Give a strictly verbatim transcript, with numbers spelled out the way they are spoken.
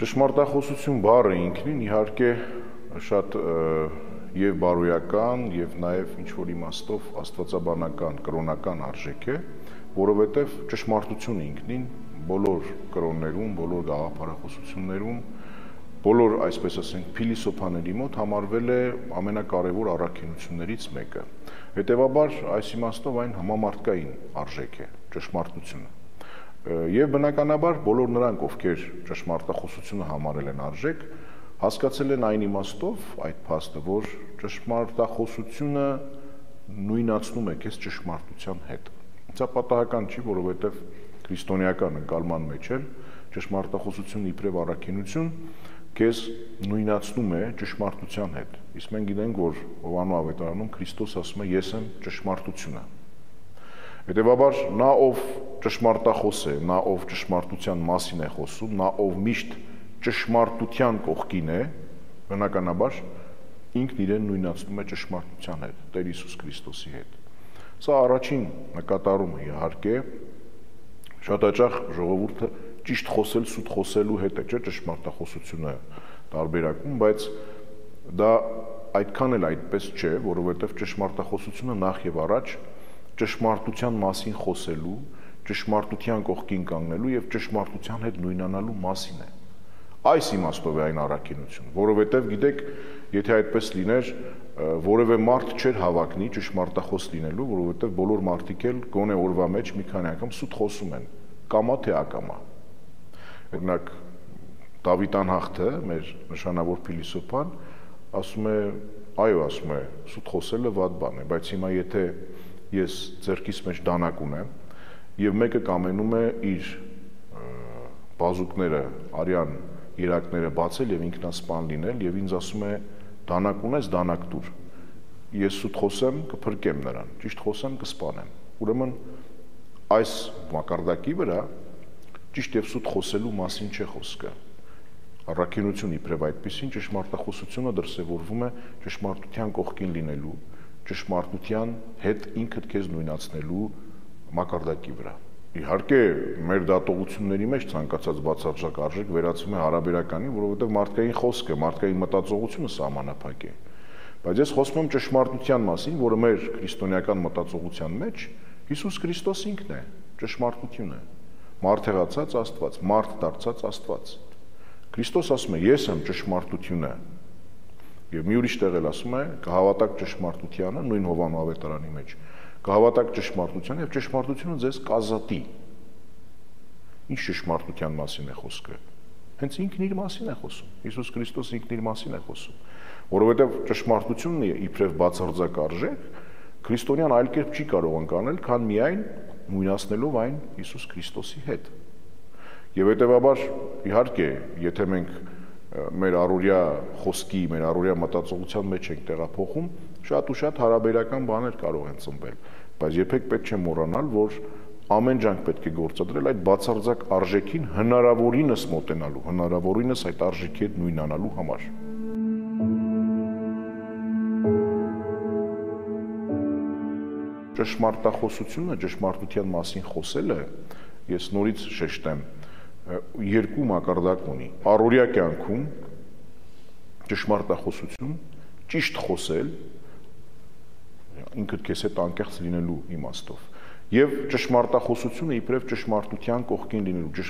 Ճշմարտախոսություն բառը ինքնին իհարկե շատ եւ բարոյական եւ նաեւ ինչ-որ իմաստով աստվածաբանական, կրոնական արժեք է, որովհետեւ ճշմարտությունը ինքնին բոլոր կրոններում, բոլոր գաղափարախոսություններում, բոլոր, այսպես ասենք, փիլիսոփաների մոտ համարվել է ամենակարևոր առաքինություններից մեկը։ Հետևաբար, այս իմաստով այն համամարտկային արժեք է, ճշմարտությունը։ Եվ բնականաբար բոլոր նրանք, ովքեր ճշմարտախոսությունը համարել են արժեք, հասկացել են այն իմաստով այդ փաստը, որ ճշմարտախոսությունը նույնացնում է քեզ ճշմարտության հետ։ Սա պատահական չի, որովհետև քրիստոնեական ընկալման մեջ էլ ճշմարտախոսությունն իբրև առաքինություն քեզ նույնացնում է ճշմարտության հետ։ Իսկ մենք գիտենք, որ Հովհաննես ավետարանում Քրիստոս ասում է՝ ես եմ ճշմարտությունը։ Հետևաբար նա, ով ճշմարտախոս է, նա, ով ճշմարտության մասին է խոսում, նա, ով միշտ ճշմարտության կողքին է, բնականաբար ինքն իրեն նույնացնում է ճշմարտության հետ, Տեր Հիսուս Քրիստոսի հետ։ Սա առաջին նկատառումը իհարկե, շատ հաճախ ժողովուրդը ճիշտ խոսել սուտ խոսելու հետ է, չէ՞, ճշմարտախոսությունը տարբերակում, բայց դա այդքան էլ այդպես չէ, որովհետև ճշմարտախոսությունը նախ եւ առաջ ճշմարտության մասին խոսելու, ճշմարտության կողքին կանգնելու եւ ճշմարտության հետ նույնանալու մասին է։ Այս իմաստով է այն առաքինություն, որովհետեւ գիտեք, եթե այդպես լիներ, որևէ մարդ չէր հավակնի ճշմարտախոս լինելու, որովհետեւ բոլոր մարդիկ էլ գոնե օրվա մեջ մի քանի անգամ սուտ խոսում են, կամա թե ակամա։ Օրինակ Դավիթ անհախտը, մեր նշանավոր փիլիսոփան, ասում է, այո, ասում է, սուտ խոսելը վատ բան է, բայց հիմա եթե ես ձեռքիս մեջ դանակ ունեմ եւ մեկը կամենում է իր բազուկները, արյան երակները բացել եւ ինքնասպան լինել եւ ինձ ասում է դանակ ունես, դանակ տուր։ Ես սուտ խոսեմ, կփրկեմ նրան, ճիշտ խոսեմ, կսպանեմ։ Ուրեմն այս մակարդակի վրա ճիշտ եւ սուտ խոսելու մասին չէ խոսքը։ Առաքինություն իբրև այդպեսին ճշմարտախոսությունը դրսևորվում է ճշմարտության կողքին լինելու, ճշմարտության հետ ինքդ քեզ նույնացնելու մակարդակի վրա։ Իհարկե, մեր դատողությունների մեջ ցանկացած բացարձակ արժեք վերածվում է հարաբերականին, որովհետև մարդկային խոսքը, մարդկային մտածողությունը սահմանափակ է։ Բայց ես խոսում եմ ճշմարտության մասին, որը մեր քրիստոնեական մտածողության մեջ Հիսուս Քրիստոս ինքն է, ճշմարտությունը, մարդեղացած Աստված, մարդ դարձած Աստված։ Քրիստոս ասում է՝ ես եմ ճշմարտությունը։ Եվ մի ուրիշ տեղ էլ ասում է, կհավատաք ճշմարտությանը, նույն Հովհաննես ավետարանի մեջ, կհավատաք ճշմարտությանը եւ ճշմարտությունը ձեզ կազատի։ Ինչ ճշմարտության մասին է խոսքը։ Հենց ինքն իր մասին է խոսում։ Հիսուս Քրիստոս ինքն իր մասին է խոսում, որովհետեւ ճշմարտությունն իբրև բացարձակ արժեք, քրիստոնյան այլ կերպ չի կարող անկանել, քան միայն նույնացնելով այն Հիսուս Քրիստոսի հետ։ Եվ հետեւաբար, իհարկե, եթե մենք մեր առօրյա խոսքի, մեր առօրյա մտածողության մեջ ենք տեղափոխում, շատ ու շատ հարաբերական բաներ կարող են ծնվել, բայց երբեք պետք չէ մոռանալ, որ ամեն ջանք պետք է գործադրել այդ բացարձակ արժեքին հնարավորինս մոտենալու, հնարավորինս այդ արժեքի հետ նույնանալու համար։ Ճշմարտախոսությունը, ճշմարտության մասին խոսելը, ես նորից շեշտեմ, երկու մակարդակ ունի։ Առօրյա կյանքում ճշմարտախոսություն, ճիշտ խոսել, ինքդ քեզ հետ անկեղծ լինելու իմաստով, եւ ճշմարտախոսությունը իբրև ճշմարտության կողքին լինելու,